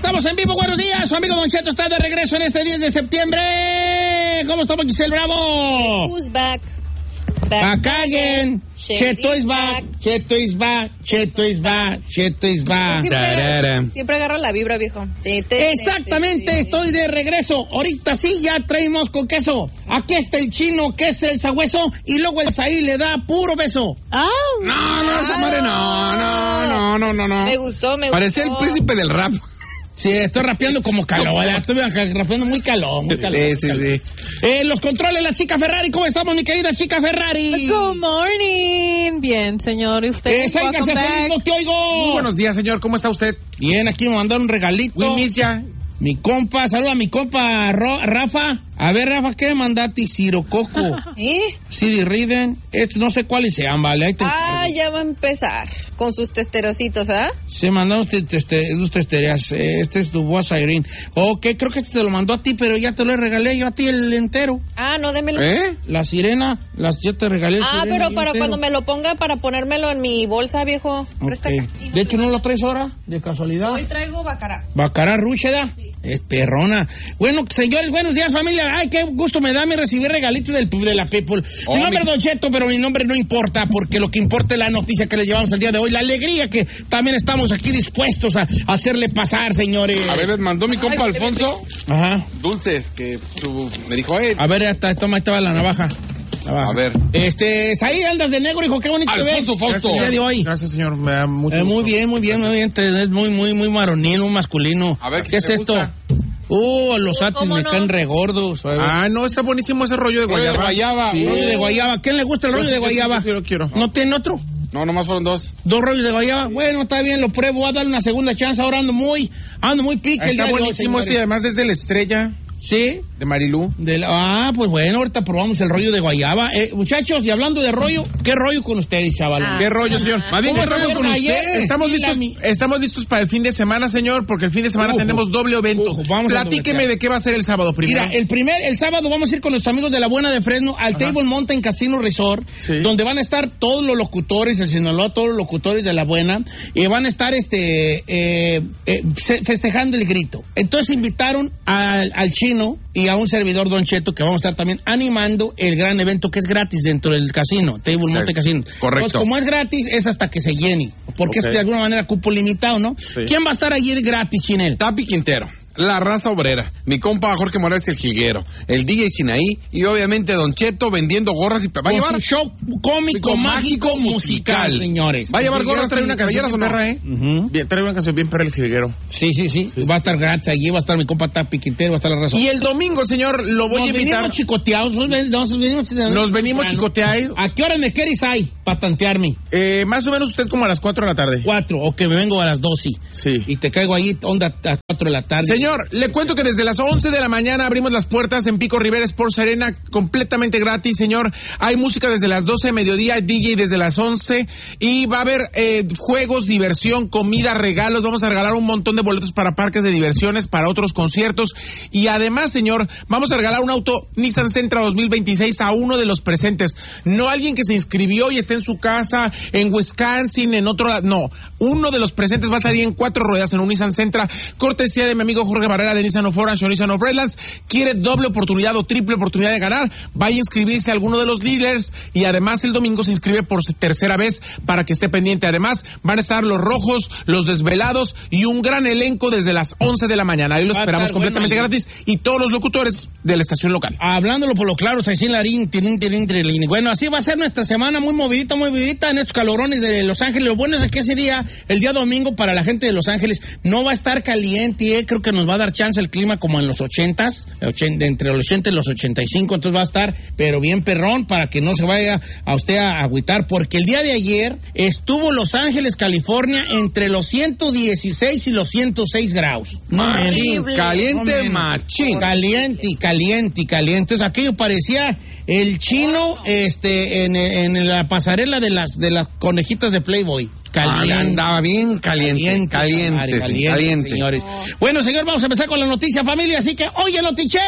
Estamos en vivo, buenos días. Su amigo Don Cheto está de regreso en este 10 de septiembre. ¿Cómo estamos, Giselle Bravo? Who's back? Back again. Cheto is back. Cheto is back. Cheto is back. Cheto is back. Siempre agarro la vibra, viejo. Exactamente, estoy de regreso. Ahorita sí, ya traemos con queso. Aquí está el chino, que es el sabueso, y luego el Saí le da puro beso. No, esa madre no. Me gustó. Parecía el príncipe del rap. Sí, estoy rapeando como calor, estoy rapeando muy calor. Sí. Los controles, la chica Ferrari, ¿cómo estamos, mi querida chica Ferrari? Good morning. Bien, señor, ¿y usted? No te oigo. Muy buenos días, señor, ¿cómo está usted? Bien, aquí me mandaron un regalito. We miss ya. Mi compa, saluda a mi compa Rafa. A ver, Rafa, ¿qué me mandaste? Cirococo. CD Riden. No sé cuáles sean, ¿vale? Ya va a empezar con sus testerositos, ¿ah? Se mandaron tus testerías. Este es tu voz, Irene. Ok, creo que te lo mandó a ti, pero ya te lo regalé yo a ti el entero. No, démelo. La sirena, yo te regalé. Pero para cuando me lo ponga, para ponérmelo en mi bolsa, viejo. Okay. De hecho, ¿no lo traes ahora? De casualidad. Hoy traigo bacará. Bacará Rúcheda. Sí. Es perrona. Bueno, señores, buenos días, familia. Ay, qué gusto me da recibir regalitos de la People. Mi nombre es Don Cheto, pero mi nombre no importa, porque lo que importa es la noticia que les llevamos el día de hoy, la alegría que también estamos aquí dispuestos a hacerle pasar, señores. A ver, les mandó mi compa Alfonso. Ajá. Dulces, que me dijo, A ver, toma, ahí estaba la navaja. A ver. Ahí andas de negro, hijo, qué bonito Alfonso ves. Fausto. Gracias, señor, me da mucho gusto. Muy bien, es muy varonil, muy masculino. A ver, ¿qué es esto? Los atis me caen regordos. No, está buenísimo ese rollo de guayaba. Sí. Rollo de guayaba. ¿Quién le gusta el rollo de guayaba? Sí, lo quiero. ¿No tiene otro? No, nomás fueron 2. 2 rollos de guayaba. Bueno, está bien, lo pruebo. Voy a darle una segunda chance. Ahora ando muy pique. Está buenísimo este, y además desde la estrella. ¿Sí? De Marilú. Pues bueno, ahorita probamos el rollo de guayaba. Muchachos, y hablando de rollo, ¿qué rollo con ustedes, chaval? ¿Qué rollo, señor? ¿Qué rollo con usted? Estamos listos para el fin de semana, señor, porque el fin de semana tenemos doble evento. Platíqueme de qué va a ser el sábado primero. Mira, el sábado vamos a ir con los amigos de La Buena de Fresno al Table Mountain Casino Resort, donde van a estar todos los locutores, el Sinaloa, todos los locutores de La Buena, y van a estar festejando el grito. Entonces invitaron al chino y a un servidor, Don Cheto, que vamos a estar también animando el gran evento que es gratis dentro del casino, Table Mountain Casino. Correcto. Entonces, como es gratis, es hasta que se llene, porque es de alguna manera cupo limitado, ¿no? Sí. ¿Quién va a estar allí de gratis, Chinel? Tapi Quintero, la raza obrera, mi compa Jorge Morales el Jilguero, el DJ Sinaí y obviamente Don Cheto vendiendo gorras y va a llevar su show cómico, mágico, musical, señores. Va a llevar gorras, trae una canción perra, trae una canción bien perra el Jilguero. Sí. Va a estar gratis allí, va a estar mi compa Tapi Quintero, va a estar la raza. Y el domingo, señor, lo voy a invitar. Nos chicoteados, nos venimos chicoteados. ¿A qué hora me quieres ahí para tantearme? Más o menos usted como a las 4 de la tarde. 4, ok, me vengo a las 2, sí. Y te caigo ahí, onda a 4 de la tarde. Señor, le cuento que desde las 11 de la mañana abrimos las puertas en Pico Rivera Sports Arena, completamente gratis, señor. Hay música desde las 12 de mediodía, hay DJ desde las 11 y va a haber juegos, diversión, comida, regalos. Vamos a regalar un montón de boletos para parques de diversiones, para otros conciertos y además, señor, vamos a regalar un auto Nissan Sentra 2026 a uno de los presentes. No alguien que se inscribió y está en su casa, en Wisconsin, en otro lado. No, uno de los presentes va a salir en 4 ruedas en un Nissan Sentra, cortesía de mi amigo Jorge Barrera de Nissan of Orange o Nissan of Redlands. Quiere doble oportunidad o triple oportunidad de ganar, vaya a inscribirse a alguno de los dealers y además el domingo se inscribe por tercera vez para que esté pendiente. Además van a estar los rojos, los desvelados y un gran elenco desde las 11 de la mañana. Ahí lo esperamos completamente gratis y todos los locutores de la estación local. Hablándolo por lo claro, bueno, así va a ser nuestra semana muy movidita en estos calorones de Los Ángeles. Lo bueno es que ese día, el día domingo, para la gente de Los Ángeles, no va a estar caliente, creo que nos va a dar chance el clima como en los 80s, entre los 80 y los 85, entonces va a estar, pero bien perrón, para que no se vaya a usted a agüitar, porque el día de ayer estuvo Los Ángeles, California, entre los 116 y los 106 grados. Machín, caliente, machín. Caliente. Entonces aquello parecía el chino en la pasarela de las conejitas de Playboy. Andaba bien caliente, señores. Bueno, señor, vamos a empezar con la noticia, familia, así que oye, notiche.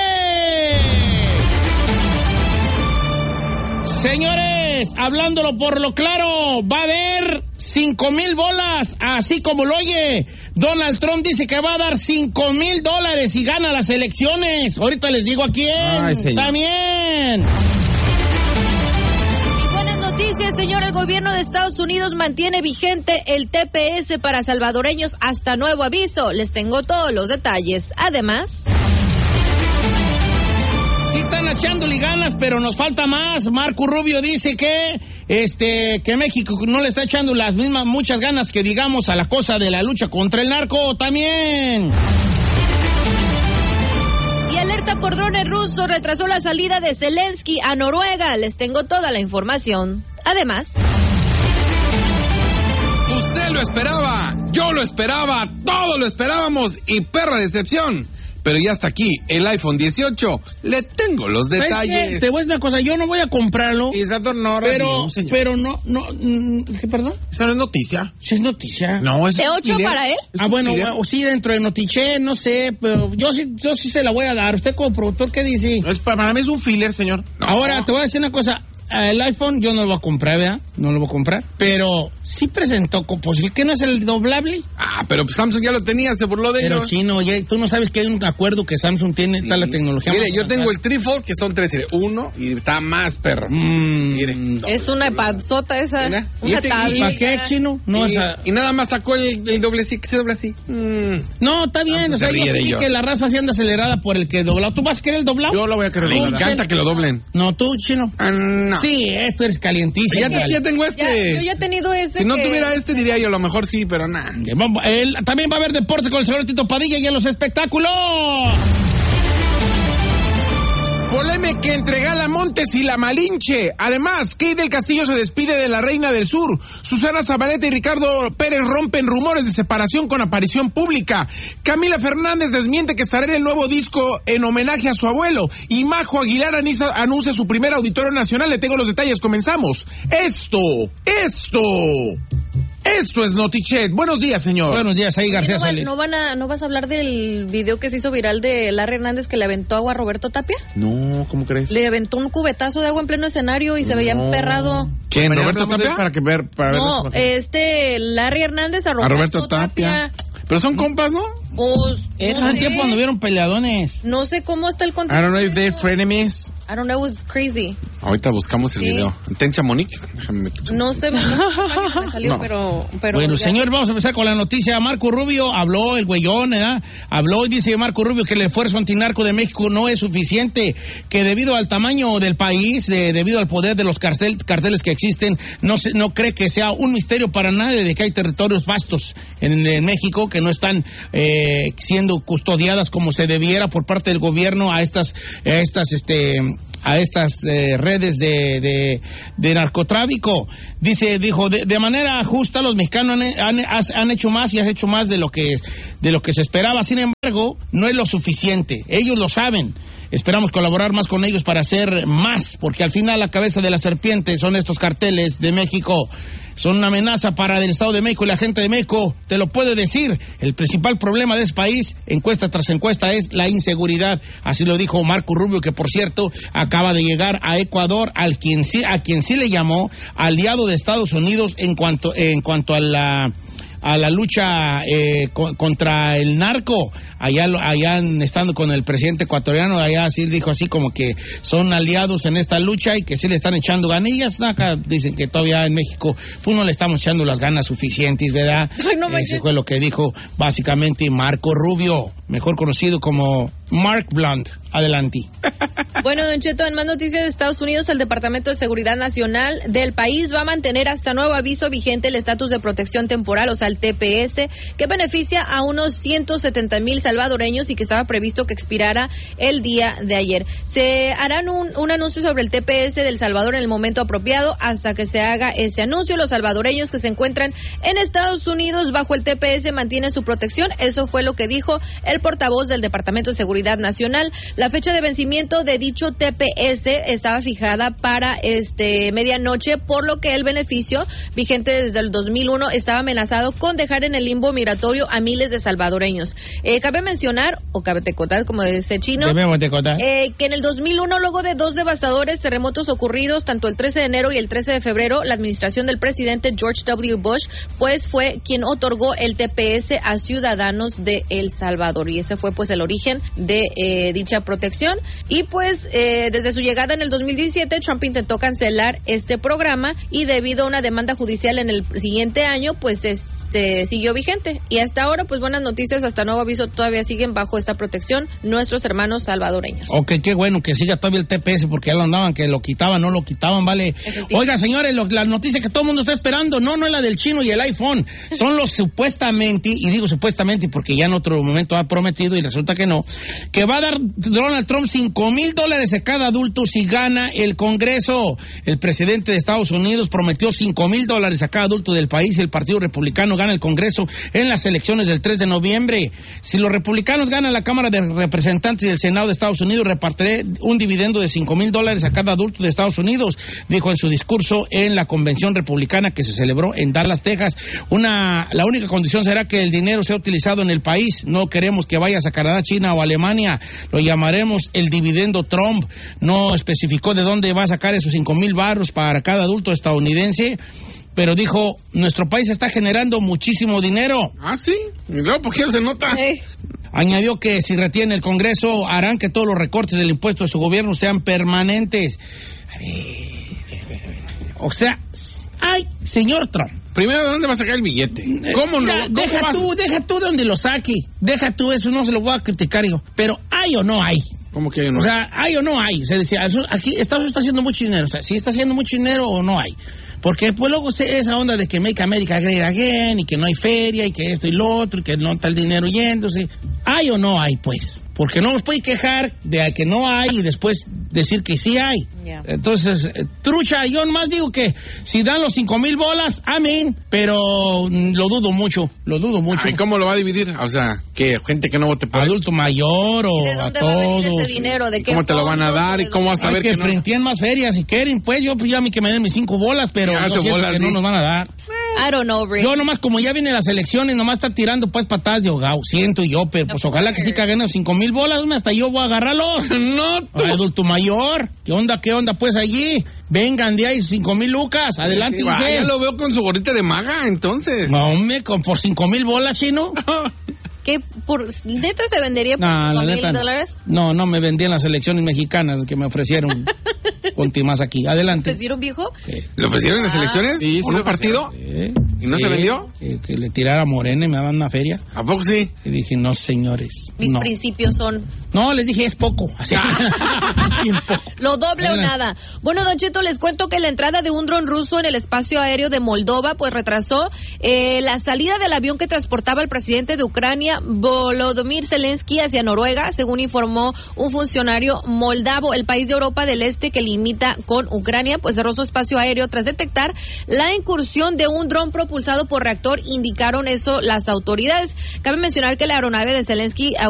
Señores, hablándolo por lo claro, va a haber $5,000 bolas, así como lo oye. Donald Trump dice que va a dar $5,000 si gana las elecciones. Ahorita les digo a quién. Ay, señor. También. Noticias, señor, el gobierno de Estados Unidos mantiene vigente el TPS para salvadoreños hasta nuevo aviso. Les tengo todos los detalles. Además, sí están echándole ganas, pero nos falta más. Marco Rubio dice que México no le está echando las mismas muchas ganas que digamos a la cosa de la lucha contra el narco también. Y alerta por drones rusos retrasó la salida de Zelensky a Noruega. Les tengo toda la información. Además, usted lo esperaba, yo lo esperaba, todos lo esperábamos y perra decepción. Pero ya está aquí, el iPhone 18. Le tengo los detalles. Te voy a decir una cosa, yo no voy a comprarlo. Y Pero no, ¿qué, perdón? Esa no es noticia. Sí es noticia. No, es ¿de 8 para él? Bueno, sí, dentro de Notiche, no sé, pero yo sí se la voy a dar. ¿Usted como productor qué dice? Para mí es un filler, señor. No. Ahora, te voy a decir una cosa. El iPhone yo no lo voy a comprar, ¿verdad? No lo voy a comprar. Pero sí presentó posible que no es el doblable. Pero Samsung ya lo tenía, se burló de Pero ellos. chino, oye, tú no sabes que hay un acuerdo que Samsung tiene, está la tecnología. Mire, yo tengo el trifold que son 3, uno y está más perro. Mire. Es una panzota esa. Mira. Una ¿Para qué, chino? No, y nada más sacó el doble sí, que se dobla así. No, está bien, Samsung o sea, se ríe yo de sé ello. que la raza se anda acelerada por el que doblado. ¿Tú vas a querer el doblado? Yo lo voy a querer. Le encanta que lo doblen. No, tú, chino. No. Sí, esto es calientísimo. Ya tengo este. Yo ya he tenido ese. Si no tuviera este, diría yo, a lo mejor sí, pero nada. También va a haber deporte con el señor Tito Padilla y en los espectáculos. Polémica entre Gala Montes y La Malinche. Además, Kate del Castillo se despide de la Reina del Sur. Susana Zabaleta y Ricardo Pérez rompen rumores de separación con aparición pública. Camila Fernández desmiente que estará en el nuevo disco en homenaje a su abuelo. Y Majo Aguilar anuncia su primer auditorio nacional. Le tengo los detalles, comenzamos. Esto es Notichet. Buenos días, señor. Buenos días, ahí García Solís. ¿No vas a hablar del video que se hizo viral de Larry Hernández que le aventó agua a Roberto Tapia? No, ¿cómo crees? Le aventó un cubetazo de agua en pleno escenario y se veía emperrado. ¿Quién? ¿Roberto Tapia? No, Larry Hernández a Roberto Tapia. Pero son compas, ¿no? Pues, Era un tiempo cuando vieron peleadones. No sé cómo está el contexto. I don't know if they're frenemies. I don't know, it was crazy. Ahorita buscamos el video. ¿Ten Chamonix? Déjame meter. No sé, me salió, No. pero Bueno, ya. señor, vamos a empezar con la noticia. Marco Rubio habló, el güeyón, ¿verdad? Habló y dice Marco Rubio que el esfuerzo antinarco de México no es suficiente, que debido al tamaño del país, debido al poder de los carteles que existen, no cree que sea un misterio para nadie de que hay territorios vastos en México que no están siendo custodiadas como se debiera por parte del gobierno a estas redes de narcotráfico. Dijo, de manera justa los mexicanos han hecho más y has hecho más de lo que se esperaba. Sin embargo, no es lo suficiente. Ellos lo saben. Esperamos colaborar más con ellos para hacer más, porque al final la cabeza de la serpiente son estos carteles de México. Son una amenaza para el Estado de México y la gente de México. Te lo puedo decir. El principal problema de ese país, encuesta tras encuesta, es la inseguridad. Así lo dijo Marco Rubio, que por cierto acaba de llegar a Ecuador, a quien sí le llamó aliado de Estados Unidos en cuanto a la lucha contra el narco. Allá estando con el presidente ecuatoriano, allá sí dijo así como que son aliados en esta lucha y que sí le están echando ganillas. Acá dicen que todavía en México pues no le estamos echando las ganas suficientes, ¿verdad? Ay, no Eso fue lo que dijo básicamente Marco Rubio, mejor conocido como Mark Blunt. Adelante. Bueno, Don Cheto, en más noticias de Estados Unidos, el Departamento de Seguridad Nacional del país va a mantener hasta nuevo aviso vigente el estatus de protección temporal, o sea, el TPS, que beneficia a unos 170,000 salvadoreños y que estaba previsto que expirara el día de ayer. Se harán un anuncio sobre el TPS del Salvador en el momento apropiado. Hasta que se haga ese anuncio, los salvadoreños que se encuentran en Estados Unidos bajo el TPS mantienen su protección. Eso fue lo que dijo el el portavoz del Departamento de Seguridad Nacional. La fecha de vencimiento de dicho TPS estaba fijada para medianoche, por lo que el beneficio, vigente desde el 2001, estaba amenazado con dejar en el limbo migratorio a miles de salvadoreños. Cabe mencionar, o cabe tecotar, como dice Chino, que en el 2001, luego de 2 devastadores terremotos ocurridos tanto el 13 de enero y el 13 de febrero, la administración del presidente George W. Bush pues fue quien otorgó el TPS a ciudadanos de El Salvador, y ese fue pues el origen de dicha protección. Y pues desde su llegada en el 2017, Trump intentó cancelar este programa, y debido a una demanda judicial en el siguiente año, pues siguió vigente, y hasta ahora pues buenas noticias, hasta nuevo aviso, todavía siguen bajo esta protección nuestros hermanos salvadoreños. Ok, qué bueno que siga todavía el TPS, porque ya lo andaban, que lo quitaban, no lo quitaban, vale. Oiga, señores, la noticia que todo el mundo está esperando, no es la del chino y el iPhone, son los supuestamente, y digo supuestamente porque ya en otro momento ha prometido y resulta que no, que va a dar Donald Trump $5,000 a cada adulto si gana el Congreso. El presidente de Estados Unidos prometió $5,000 a cada adulto del país si el Partido Republicano gana el Congreso en las elecciones del 3 de noviembre. Si los republicanos ganan la Cámara de Representantes y el Senado de Estados Unidos, repartiré un dividendo de $5,000 a cada adulto de Estados Unidos, dijo en su discurso en la convención republicana que se celebró en Dallas, Texas. La única condición será que el dinero sea utilizado en el país. No queremos que vayas a Canadá, China o Alemania. Lo llamaremos el dividendo Trump. No especificó de dónde va a sacar esos $5,000 para cada adulto estadounidense, pero dijo, nuestro país está generando muchísimo dinero. ¿Ah, sí? ¿Y luego por qué no se nota? Añadió que si retiene el Congreso, harán que todos los recortes del impuesto de su gobierno sean permanentes. O sea, ay, señor Trump. Primero, ¿de dónde va a sacar el billete? ¿Cómo no? Deja tú de donde lo saque. Deja tú, eso no se lo voy a criticar yo. Pero ¿hay o no hay? ¿Cómo que hay o no? O sea, ¿hay o no hay? Se decía, aquí Estados Unidos está haciendo mucho dinero. O sea, ¿sí está haciendo mucho dinero o no hay? Porque pues luego esa onda de que Make America Great Again y que no hay feria y que esto y lo otro y que no está el dinero yéndose. ¿Hay o no hay, pues? Porque no nos puede quejar de que no hay y después decir que sí hay. Yeah. Entonces, trucha, yo nomás digo que si dan los $5,000, amén, pero lo dudo mucho. ¿Y cómo lo va a dividir? O sea, que gente que no vote por adulto mayor o a todos. ¿De dónde va a venir ese dinero? ¿De qué ¿Cómo te lo van a dar y cómo vas a ver que no? Printen más ferias si quieren, pues yo a mí que me den mis $5, pero no siento que no nos van a dar. I don't know, Rick. Yo nomás, como ya vienen las elecciones, nomás está tirando pues patadas de ahogado, siento yo, pero pues ojalá que sí caguen los $5,000, hasta yo voy a agarrarlos. No, tú. Adulto mayor, ¿qué onda pues allí? Vengan de ahí, $5,000, adelante. Sí, ya lo veo con su gorrita de maga, entonces. No, hombre, por $5,000, chino. ¿Qué? ¿Neta se vendería por $5,000? No me vendían las elecciones mexicanas que me ofrecieron. Conti más aquí, adelante. ¿Te ofrecieron, viejo? Sí. ¿Le ofrecieron en las elecciones? Sí, ¿Por un partido? Sí. ¿Y no se vendió? Que le tirara a Morena y me daban una feria. ¿A poco sí? Y dije, no, señores. Mis principios son... No, les dije, es poco. Así. Bien poco. Lo doble o nada. Bueno, Don Cheto, les cuento que la entrada de un dron ruso en el espacio aéreo de Moldova pues retrasó la salida del avión que transportaba al presidente de Ucrania, Volodymyr Zelensky, hacia Noruega, según informó un funcionario moldavo. El país de Europa del Este que limita con Ucrania pues cerró su espacio aéreo tras detectar la incursión de un dron propulsado por reactor, indicaron eso las autoridades. Cabe mencionar que la aeronave de Zelensky